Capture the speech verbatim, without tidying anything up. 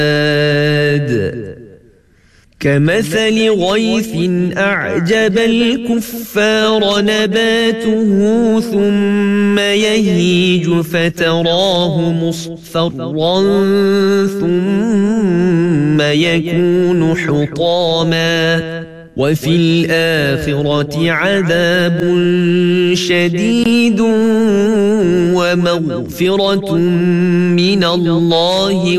كمثل غيث أعجب الكفار نباته ثم يهيج فتراه مصفرا ثم يكون حطاما وفي الآخرة عذاب شديد ومغفرة من الله